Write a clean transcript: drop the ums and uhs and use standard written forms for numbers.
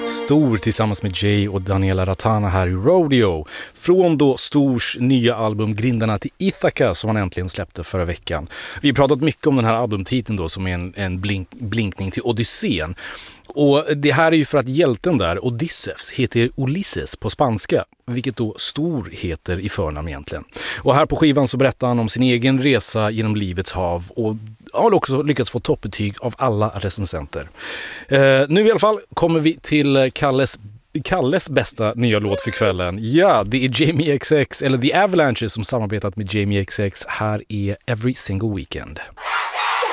Stor tillsammans med Jay och Daniela Ratana här i Rodeo. Från då Stors nya album Grindarna till Ithaca som han äntligen släppte förra veckan. Vi har pratat mycket om den här albumtiteln då som är en blinkning till Odysseen. Och det här är ju för att hjälten där, Odysseus, heter Ulysses på spanska, vilket då Stor heter i förnamn egentligen. Och här på skivan så berättar han om sin egen resa genom livets hav och har också lyckats få toppbetyg av alla recensenter. Nu i alla fall kommer vi till Kalles bästa nya låt för kvällen. Ja, det är Jamie XX, eller The Avalanches som samarbetat med Jamie XX. Här är Every Single Weekend.